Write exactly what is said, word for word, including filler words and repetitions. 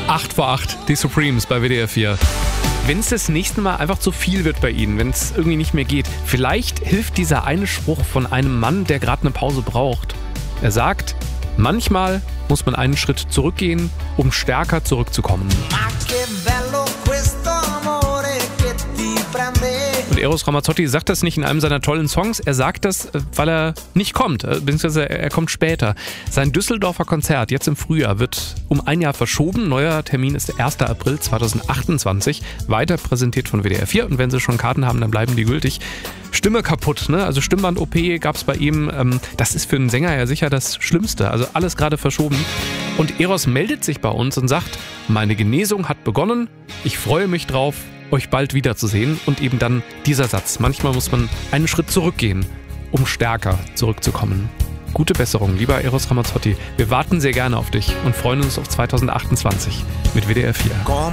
acht vor acht, die Supremes bei W D R vier. Wenn es das nächste Mal einfach zu viel wird bei Ihnen, wenn es irgendwie nicht mehr geht, vielleicht hilft dieser eine Spruch von einem Mann, der gerade eine Pause braucht. Er sagt, manchmal muss man einen Schritt zurückgehen, um stärker zurückzukommen. Und Eros Ramazzotti sagt das nicht in einem seiner tollen Songs, er sagt das, weil er nicht kommt, beziehungsweise er kommt später. Sein Düsseldorfer Konzert jetzt im Frühjahr wird um ein Jahr verschoben. Neuer Termin ist der erster April zweitausendachtundzwanzig, weiter präsentiert von W D R vier. Und wenn Sie schon Karten haben, dann bleiben die gültig. Stimme kaputt, ne? Also Stimmband-O P gab es bei ihm. Ähm, das ist für einen Sänger ja sicher das Schlimmste. Also alles gerade verschoben. Und Eros meldet sich bei uns und sagt, meine Genesung hat begonnen. Ich freue mich drauf, euch bald wiederzusehen. Und eben dann dieser Satz. Manchmal muss man einen Schritt zurückgehen, um stärker zurückzukommen. Gute Besserung, lieber Eros Ramazzotti. Wir warten sehr gerne auf dich und freuen uns auf zweitausendachtundzwanzig mit W D R vier.